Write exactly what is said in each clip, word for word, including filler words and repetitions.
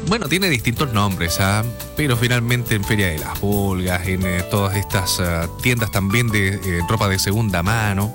Bueno, tiene distintos nombres, ¿ah? Pero finalmente en Feria de las Pulgas, en eh, todas estas uh, tiendas también de eh, ropa de segunda mano,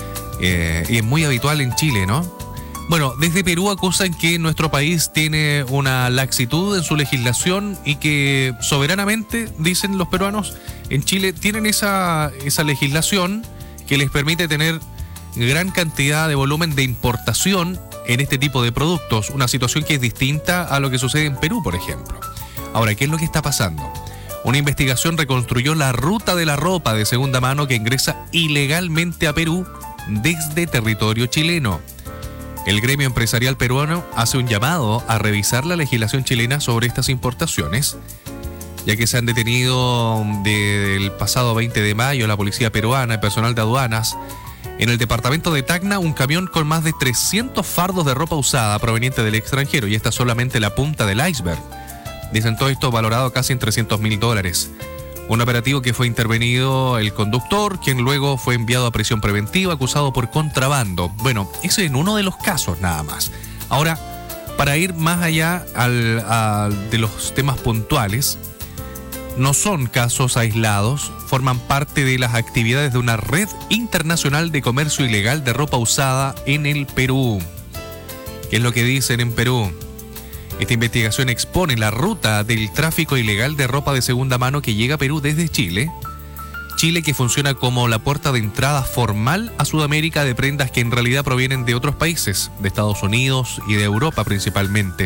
eh, y es muy habitual en Chile, ¿no? Bueno, desde Perú acusan que nuestro país tiene una laxitud en su legislación y que soberanamente, dicen los peruanos, en Chile tienen esa, esa legislación que les permite tener gran cantidad de volumen de importación en este tipo de productos, una situación que es distinta a lo que sucede en Perú, por ejemplo. Ahora, ¿qué es lo que está pasando? Una investigación reconstruyó la ruta de la ropa de segunda mano que ingresa ilegalmente a Perú desde territorio chileno. El gremio empresarial peruano hace un llamado a revisar la legislación chilena sobre estas importaciones, ya que se han detenido desde el pasado veinte de mayo la policía peruana y personal de aduanas en el departamento de Tacna un camión con más de trescientos fardos de ropa usada proveniente del extranjero, y esta es solamente la punta del iceberg. Dicen todo esto valorado casi en trescientos mil dólares. Un operativo que fue intervenido el conductor, quien luego fue enviado a prisión preventiva acusado por contrabando. Bueno, ese en uno de los casos nada más. Ahora, para ir más allá al, al, de los temas puntuales, no son casos aislados, forman parte de las actividades de una red internacional de comercio ilegal de ropa usada en el Perú. ¿Qué es lo que dicen en Perú? Esta investigación expone la ruta del tráfico ilegal de ropa de segunda mano que llega a Perú desde Chile. Chile, que funciona como la puerta de entrada formal a Sudamérica de prendas que en realidad provienen de otros países, de Estados Unidos y de Europa principalmente.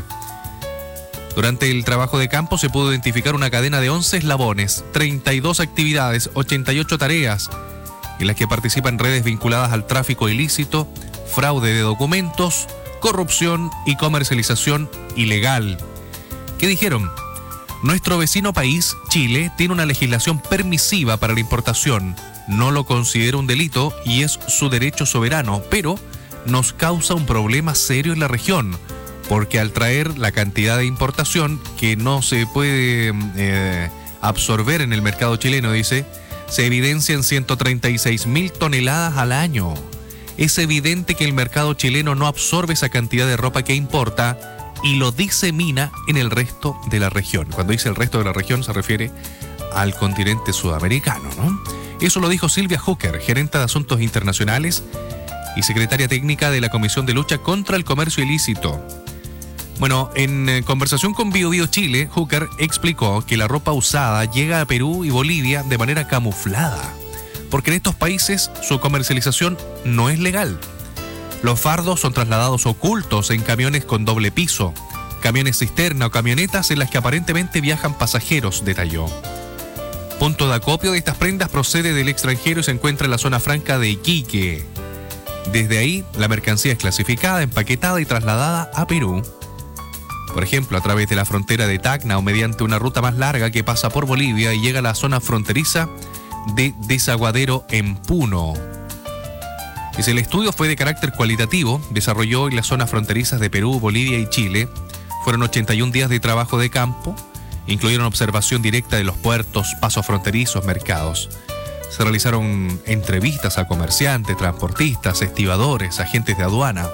Durante el trabajo de campo se pudo identificar una cadena de once eslabones, treinta y dos actividades, ochenta y ocho tareas, en las que participan redes vinculadas al tráfico ilícito, fraude de documentos, corrupción y comercialización ilegal. ¿Qué dijeron? Nuestro vecino país, Chile, tiene una legislación permisiva para la importación. No lo considera un delito y es su derecho soberano, pero nos causa un problema serio en la región, porque al traer la cantidad de importación que no se puede eh, absorber en el mercado chileno, dice, se evidencian ciento treinta y seis mil toneladas al año. Es evidente que el mercado chileno no absorbe esa cantidad de ropa que importa y lo disemina en el resto de la región. Cuando dice el resto de la región se refiere al continente sudamericano, ¿no? Eso lo dijo Silvia Hooker, gerente de Asuntos Internacionales y secretaria técnica de la Comisión de Lucha contra el Comercio Ilícito. Bueno, en eh, conversación con Bio Bio Chile, Hooker explicó que la ropa usada llega a Perú y Bolivia de manera camuflada, porque en estos países su comercialización no es legal. Los fardos son trasladados ocultos en camiones con doble piso, camiones cisterna o camionetas en las que aparentemente viajan pasajeros, detalló. Punto de acopio de estas prendas procede del extranjero y se encuentra en la zona franca de Iquique. Desde ahí, la mercancía es clasificada, empaquetada y trasladada a Perú. Por ejemplo, a través de la frontera de Tacna o mediante una ruta más larga que pasa por Bolivia y llega a la zona fronteriza de Desaguadero en Puno. Dice, el estudio fue de carácter cualitativo, desarrolló en las zonas fronterizas de Perú, Bolivia y Chile. Fueron ochenta y un días de trabajo de campo, incluyeron observación directa de los puertos, pasos fronterizos, mercados. Se realizaron entrevistas a comerciantes, transportistas, estibadores, agentes de aduana.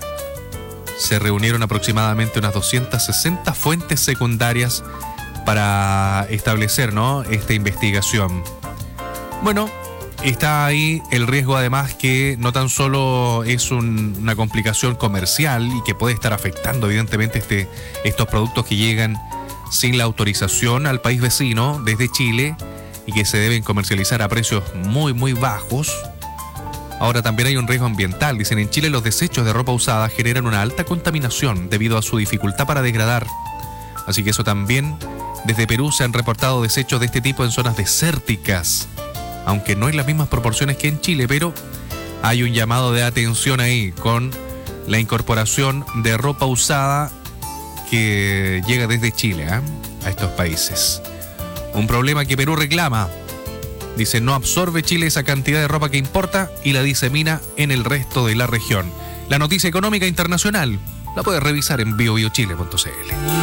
Se reunieron aproximadamente unas doscientas sesenta fuentes secundarias para establecer, ¿no?, esta investigación. Bueno, está ahí el riesgo además que no tan solo es un, una complicación comercial y que puede estar afectando evidentemente este, estos productos que llegan sin la autorización al país vecino desde Chile y que se deben comercializar a precios muy muy bajos. Ahora también hay un riesgo ambiental. Dicen, en Chile los desechos de ropa usada generan una alta contaminación debido a su dificultad para degradar. Así que eso también, desde Perú se han reportado desechos de este tipo en zonas desérticas, aunque no en las mismas proporciones que en Chile, pero hay un llamado de atención ahí con la incorporación de ropa usada que llega desde Chile, ¿eh?, a estos países. Un problema que Perú reclama. Dice, no absorbe Chile esa cantidad de ropa que importa y la disemina en el resto de la región. La noticia económica internacional la puedes revisar en bio bio chile punto c l.